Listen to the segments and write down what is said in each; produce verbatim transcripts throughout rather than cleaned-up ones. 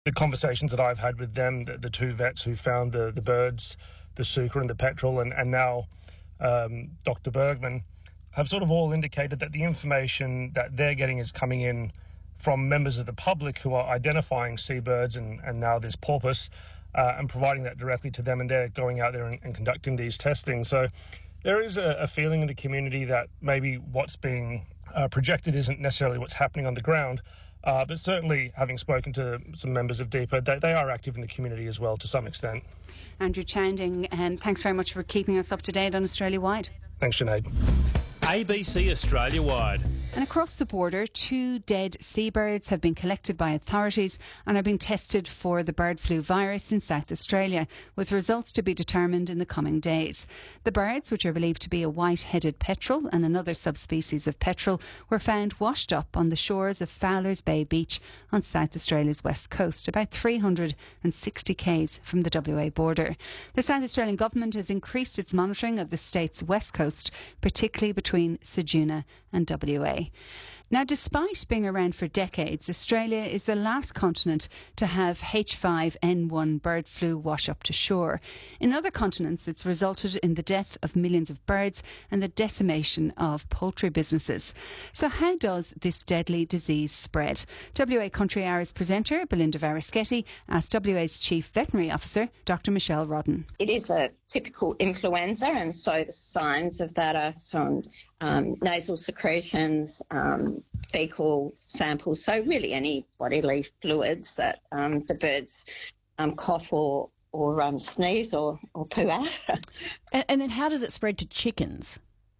The conversations that I've had with them, the, the two vets who found the, the birds, the Suka and the petrel, and, and now um, Doctor Bergman, have sort of all indicated that the information that they're getting is coming in from members of the public who are identifying seabirds and, and now this porpoise uh, and providing that directly to them, and they're going out there and, and conducting these testing. So there is a, a feeling in the community that maybe what's being uh, projected isn't necessarily what's happening on the ground. Uh, but certainly, having spoken to some members of DEPA, they, they are active in the community as well to some extent. Andrew Chanding, um, thanks very much for keeping us up to date on Australia-wide. Thanks, Sinead. A B C Australia-wide. And across the border, two dead seabirds have been collected by authorities and are being tested for the bird flu virus in South Australia, with results to be determined in the coming days. The birds, which are believed to be a white-headed petrel and another subspecies of petrel, were found washed up on the shores of Fowler's Bay Beach on South Australia's west coast, about three hundred sixty k's from the W A border. The South Australian Government has increased its monitoring of the state's west coast, particularly between Ceduna and W A. Now, despite being around for decades, Australia is the last continent to have H five N one bird flu wash up to shore. In other continents, it's resulted in the death of millions of birds and the decimation of poultry businesses. So how does this deadly disease spread? W A Country Hours presenter Belinda Varischetti asked W A's Chief Veterinary Officer, Doctor Michelle Rodden. It is a typical influenza, and so the signs of that are some um, nasal secretions, um, fecal samples, so really any bodily fluids that um, the birds um, cough or, or um, sneeze or, or poo out. and, and then how does it spread to chickens?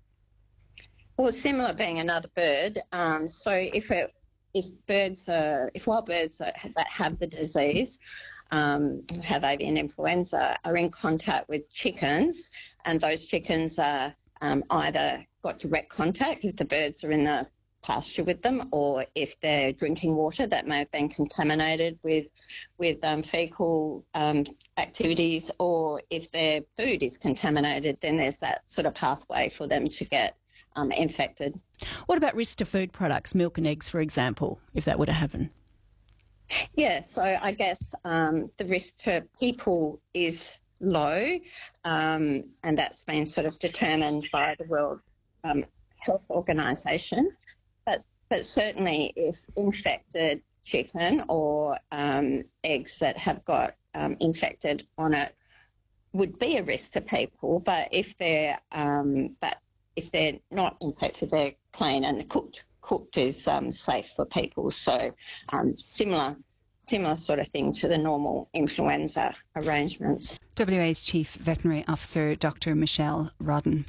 Well, similar being another bird. Um, so if it, if birds are, if wild birds that, that have the disease, um, have avian influenza, are in contact with chickens, and those chickens are um, either got direct contact if the birds are in the pasture with them, or if they're drinking water that may have been contaminated with with um, fecal um, activities, or if their food is contaminated, then there's that sort of pathway for them to get um, infected. What about risk to food products, milk and eggs, for example, if that were to happen? Yeah, so I guess um, the risk to people is low, um, and that's been sort of determined by the World um, Health Organisation. But but certainly if infected chicken or um, eggs that have got um, infected on it would be a risk to people. But if they're um, but if they're not infected, they're clean and cooked. Cooked is um, safe for people. So um, similar. Similar sort of thing to the normal influenza arrangements. W A's Chief Veterinary Officer, Doctor Michelle Rodden.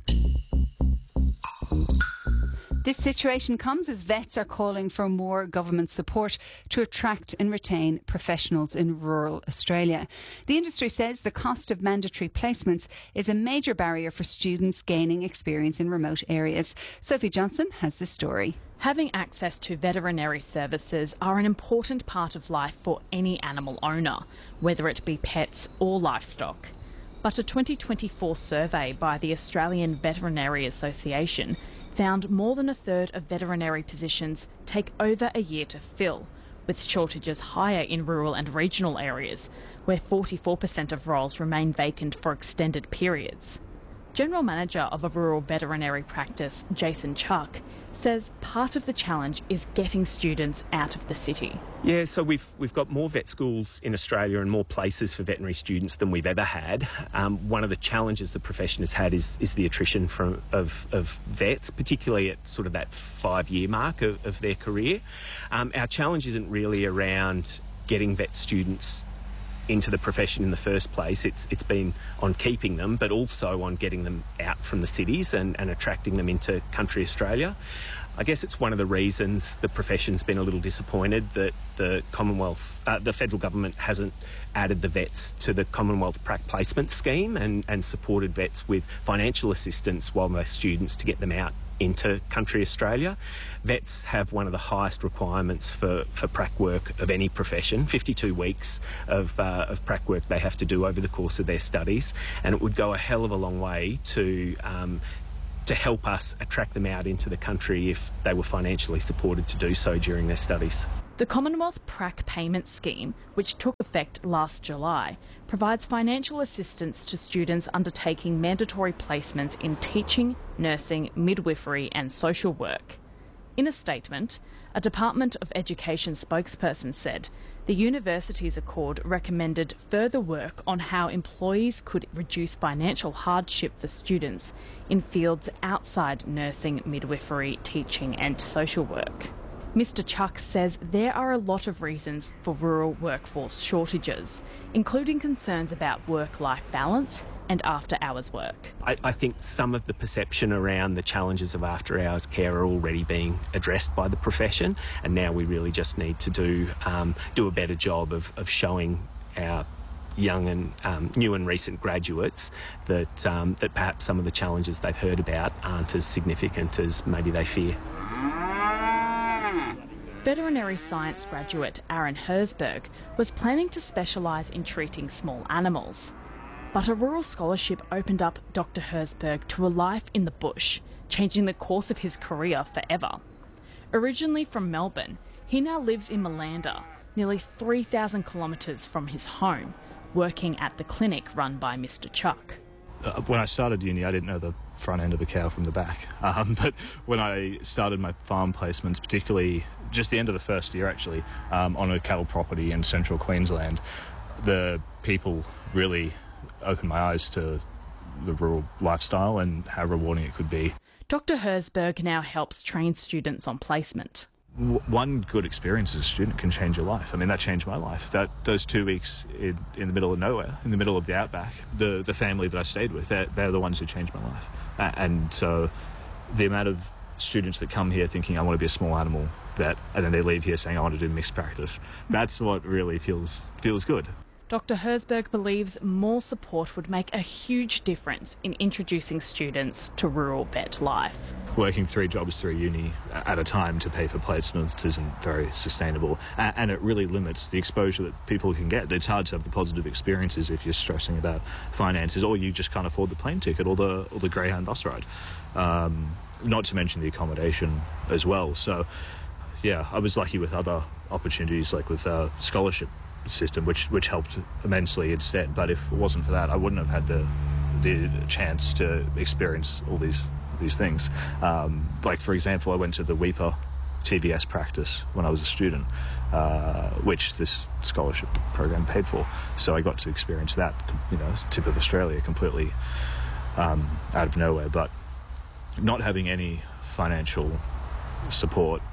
This situation comes as vets are calling for more government support to attract and retain professionals in rural Australia. The industry says the cost of mandatory placements is a major barrier for students gaining experience in remote areas. Sophie Johnson has the story. Having access to veterinary services are an important part of life for any animal owner, whether it be pets or livestock. But a twenty twenty-four survey by the Australian Veterinary Association found more than a third of veterinary positions take over a year to fill, with shortages higher in rural and regional areas, where forty-four percent of roles remain vacant for extended periods. General Manager of a rural veterinary practice, Jason Chuck, says part of the challenge is getting students out of the city. Yeah, so we've we've got more vet schools in Australia and more places for veterinary students than we've ever had. Um, one of the challenges the profession has had is is the attrition from of, of vets, particularly at sort of that five-year mark of, of their career. Um, our challenge isn't really around getting vet students into the profession in the first place. It's it's been on keeping them, but also on getting them out from the cities and, and attracting them into country Australia. I guess it's one of the reasons the profession's been a little disappointed that the Commonwealth, uh, the federal government hasn't added the vets to the Commonwealth Prac Placement Scheme and, and supported vets with financial assistance while they're students to get them out into country Australia. Vets have one of the highest requirements for, for prac work of any profession, fifty-two weeks of, uh, of prac work they have to do over the course of their studies, and it would go a hell of a long way to um, to help us attract them out into the country if they were financially supported to do so during their studies. The Commonwealth Prac Payment Scheme, which took effect last July, provides financial assistance to students undertaking mandatory placements in teaching, nursing, midwifery and social work. In a statement, a Department of Education spokesperson said the Universities Accord recommended further work on how employees could reduce financial hardship for students in fields outside nursing, midwifery, teaching and social work. Mister Chuck says there are a lot of reasons for rural workforce shortages, including concerns about work-life balance and after-hours work. I, I think some of the perception around the challenges of after-hours care are already being addressed by the profession, and now we really just need to do um, do a better job of, of showing our young and um, new and recent graduates that um, that perhaps some of the challenges they've heard about aren't as significant as maybe they fear. Veterinary science graduate Aaron Herzberg was planning to specialise in treating small animals. But a rural scholarship opened up Doctor Herzberg to a life in the bush, changing the course of his career forever. Originally from Melbourne, he now lives in Malanda, nearly three thousand kilometres from his home, working at the clinic run by Mister Chuck. Uh, when I started uni, I didn't know the front end of a cow from the back. Um, but when I started my farm placements, particularly just the end of the first year actually, um, on a cattle property in central Queensland, the people really opened my eyes to the rural lifestyle and how rewarding it could be. Doctor Herzberg now helps train students on placement. W- one good experience as a student can change your life. I mean, that changed my life. That those two weeks in, in the middle of nowhere, in the middle of the outback, the the family that I stayed with, they're, they're the ones who changed my life. Uh, and so the amount of students that come here thinking, I want to be a small animal vet, and then they leave here saying, I want to do mixed practice, that's what really feels feels good. Doctor Herzberg believes more support would make a huge difference in introducing students to rural vet life. Working three jobs through uni at a time to pay for placements isn't very sustainable, and it really limits the exposure that people can get. It's hard to have the positive experiences if you're stressing about finances, or you just can't afford the plane ticket or the or the Greyhound bus ride, um, not to mention the accommodation as well. So yeah, I was lucky with other opportunities, like with a scholarship system, which which helped immensely instead. But if it wasn't for that, I wouldn't have had the the chance to experience all these these things. Um, like, for example, I went to the Weeper T V S practice when I was a student, uh, which this scholarship program paid for. So I got to experience that, you know, tip of Australia, completely um, out of nowhere. But not having any financial support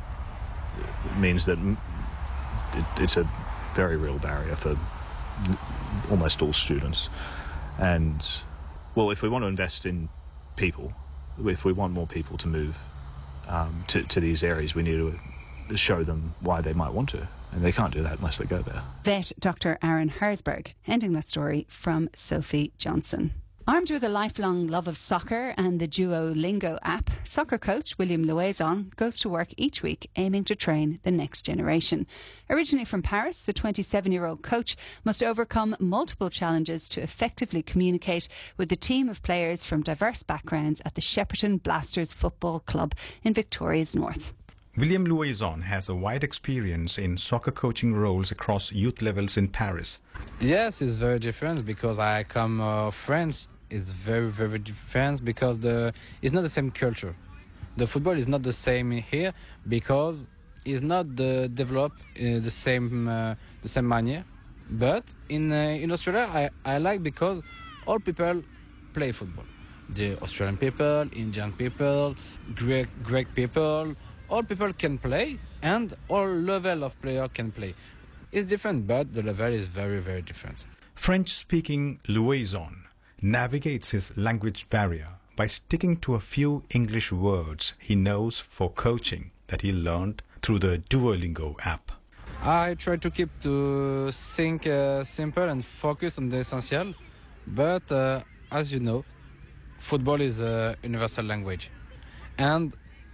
means that it, it's a very real barrier for almost all students. And, well, if we want to invest in people, if we want more people to move um, to, to these areas, we need to show them why they might want to. And they can't do that unless they go there. Vet Doctor Aaron Herzberg, ending that story from Sophie Johnson. Armed with a lifelong love of soccer and the Duolingo app, soccer coach William Louison goes to work each week aiming to train the next generation. Originally from Paris, the twenty-seven-year-old coach must overcome multiple challenges to effectively communicate with a team of players from diverse backgrounds at the Shepperton Blasters Football Club in Victoria's North. William Louison has a wide experience in soccer coaching roles across youth levels in Paris. Yes, it's very different because I come uh, France. It's very, very different because the it's not the same culture. The football is not the same here because it's not the developed uh, the same uh, the same manner. But in uh, in Australia, I, I like because all people play football. The Australian people, Indian people, Greek Greek people, all people can play, and all level of player can play. It's different, but the level is very, very different. French-speaking Louison navigates his language barrier by sticking to a few English words he knows for coaching that he learned through the Duolingo app. I try to keep to think uh, simple and focus on the essential, but uh, as you know, football is a universal language, and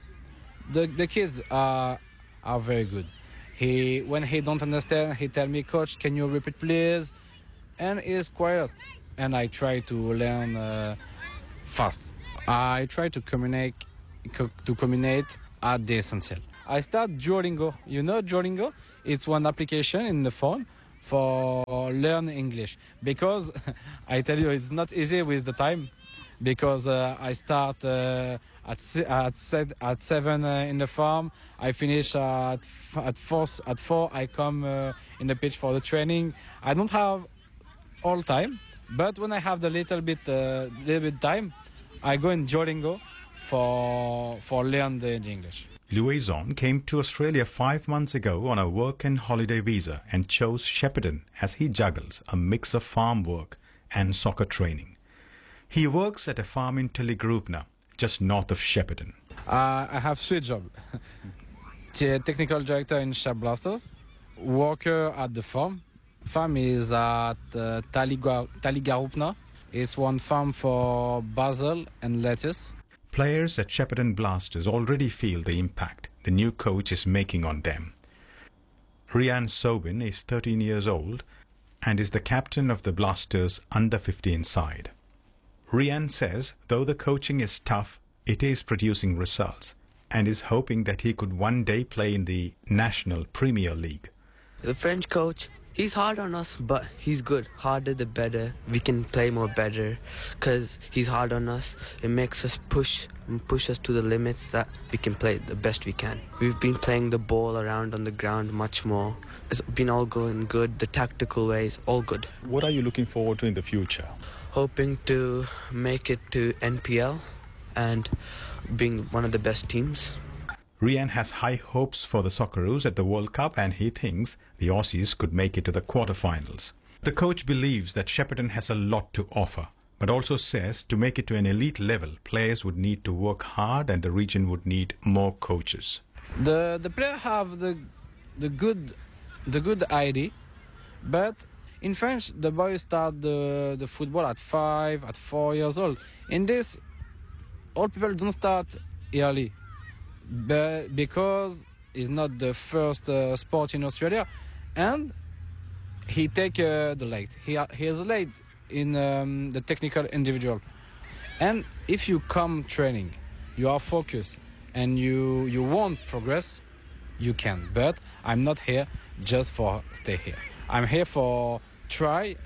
the the kids are are very good. He when he don't understand, he tell me, "Coach, can you repeat, please?" And he's quiet. And I try to learn uh, fast. I try to communicate, co- to communicate at the essential. I start Duolingo. You know Duolingo? It's one application in the phone for learn English. Because I tell you, it's not easy with the time. Because uh, I start uh, at at se at seven uh, in the farm. I finish at at four. At four, I come uh, in the pitch for the training. I don't have all time, but when I have the little bit uh, little bit time, I go in Duolingo for for learn the English. Louison came to Australia five months ago on a work and holiday visa and chose Shepparton as he juggles a mix of farm work and soccer training. He works at a farm in Tilligroopna, just north of Shepparton. Uh, I have three jobs. Technical director in Shep Blasters, worker at the farm. Farm is at uh, Tilligroopna. It's one farm for basil and lettuce. Players at Shepparton Blasters already feel the impact the new coach is making on them. Rian Sobin is thirteen years old and is the captain of the Blasters under fifteen side. Rian says though the coaching is tough, it is producing results and is hoping that he could one day play in the National Premier League. The French coach, he's hard on us, but he's good. Harder the better. We can play more better because he's hard on us. It makes us push push us to the limits that we can play the best we can. We've been playing the ball around on the ground much more. It's been all going good. The tactical ways, all good. What are you looking forward to in the future? Hoping to make it to N P L and being one of the best teams. Rian has high hopes for the Socceroos at the World Cup and he thinks the Aussies could make it to the quarterfinals. The coach believes that Shepparton has a lot to offer, but also says to make it to an elite level, players would need to work hard and the region would need more coaches. The the players have the the good the good idea, but in French the boys start the the football at five, at four years old. In this, all people don't start early. But because it's not the first uh, sport in Australia, and he take uh, the late. He he is late in um, the technical individual, and if you come training, you are focused and you you want progress, you can. But I'm not here just for stay here. I'm here for try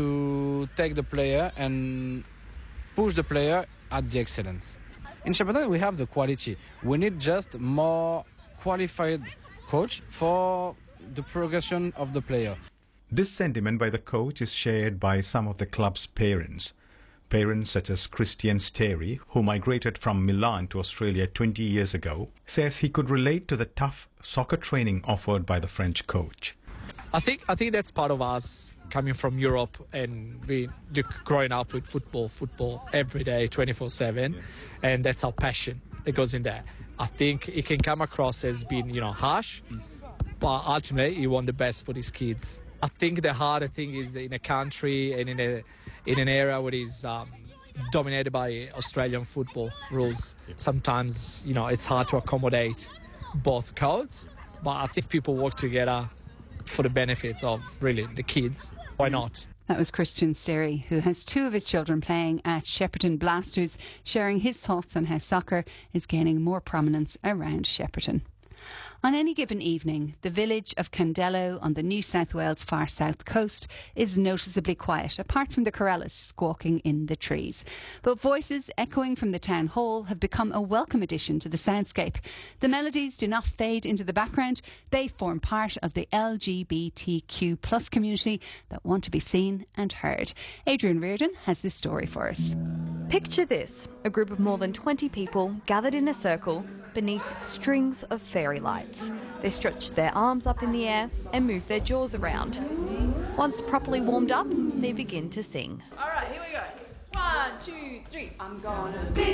to take the player and push the player at the excellence. In Shepparton, we have the quality. We need just more qualified coach for the progression of the player. This sentiment by the coach is shared by some of the club's parents. Parents such as Christian Sterry, who migrated from Milan to Australia twenty years ago, says he could relate to the tough soccer training offered by the French coach. I think I think that's part of us coming from Europe and we growing up with football, football every day, twenty-four seven, yeah. And that's our passion that goes in there. I think it can come across as being, you know, harsh, but ultimately you want the best for these kids. I think the harder thing is in a country and in a in an area where it's um, dominated by Australian football rules. Yeah. Sometimes, you know, it's hard to accommodate both codes, but I think people work together for the benefits of really the kids. Why not? That was Christian Sterry, who has two of his children playing at Shepparton Blasters, sharing his thoughts on how soccer is gaining more prominence around Shepparton. On any given evening, the village of Candello on the New South Wales far south coast is noticeably quiet, apart from the corellas squawking in the trees. But voices echoing from the town hall have become a welcome addition to the soundscape. The melodies do not fade into the background. They form part of the L G B T Q plus community that want to be seen and heard. Adrian Reardon has this story for us. Picture this, a group of more than twenty people gathered in a circle beneath strings of fairy lights. They stretch their arms up in the air and move their jaws around. Once properly warmed up, they begin to sing. All right, here we go. One, two, three. I'm gonna be